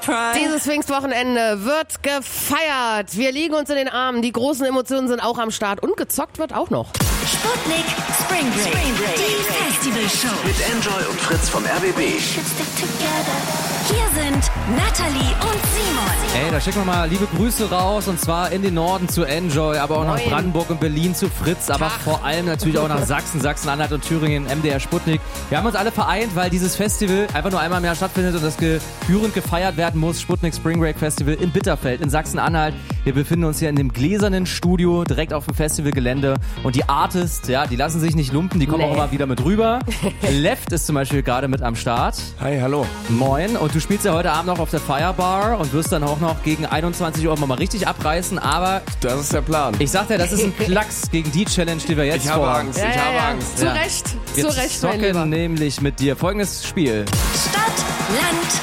Dieses Pfingstwochenende wird gefeiert. Wir liegen uns in den Armen. Die großen Emotionen sind auch am Start. Und gezockt wird auch noch. Sputnik Spring Break. Die Festivalshow. Mit Enjoy und Fritz vom RBB. Hier sind Natalie und Simon. Ey, da schicken wir mal liebe Grüße raus. Und zwar in den Norden zu Enjoy, aber auch nach Moin. Brandenburg und Berlin zu Fritz. Aber vor allem natürlich auch nach Sachsen, Sachsen-Anhalt und Thüringen, MDR Sputnik. Wir haben uns alle vereint, weil dieses Festival einfach nur einmal im Jahr stattfindet und das gebührend gefeiert werden muss. Sputnik Spring Break Festival in Bitterfeld in Sachsen-Anhalt. Wir befinden uns hier in dem gläsernen Studio direkt auf dem Festivalgelände. Und die Artists, ja, die lassen sich nicht lumpen, die kommen auch immer wieder mit rüber. Left ist zum Beispiel gerade mit am Start. Hi, hallo. Moin. Und du spielst ja heute Abend noch auf der Firebar und wirst dann auch noch gegen 21 Uhr mal richtig abreißen. Aber Das ist der Plan. ich sag dir, das ist ein Klacks gegen die Challenge, die wir jetzt Ich habe vorhaben. Angst, ich habe Angst. Zu Ja. Recht, Wir zu Recht, mein Lieber. zocken nämlich mit dir folgendes Spiel. Stadt, Land,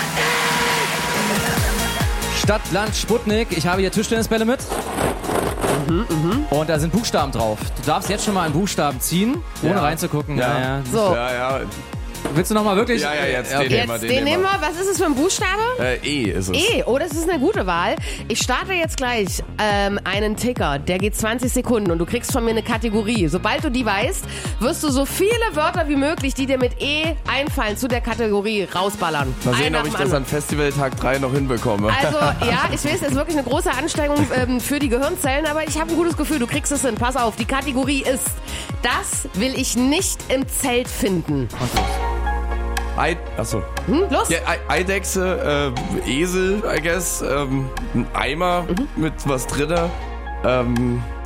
Stadt, Land, Sputnik. Ich habe hier Tischtennisbälle mit. Und da sind Buchstaben drauf. Du darfst jetzt schon mal einen Buchstaben ziehen, ohne Ja. reinzugucken. Ja. So, Ja. Willst du nochmal wirklich? Ja, jetzt okay. den nehmen wir, jetzt den nehmen wir. Was ist es für ein Buchstabe? E ist es. E. Oh, das ist eine gute Wahl. Ich starte jetzt gleich einen Ticker. Der geht 20 Sekunden und du kriegst von mir eine Kategorie. Sobald du die weißt, wirst du so viele Wörter wie möglich, die dir mit E einfallen, zu der Kategorie rausballern. Mal Einen sehen, nach ob ich dem das anderen. an Festivaltag 3 noch hinbekomme. Also, ja, ich weiß, es ist wirklich eine große Anstrengung für die Gehirnzellen, aber ich habe ein gutes Gefühl, du kriegst es hin. Pass auf, die Kategorie ist, das will ich nicht im Zelt finden. Achso. Los! Ja, Eidechse, Esel, I guess, ein Eimer mit was drinne,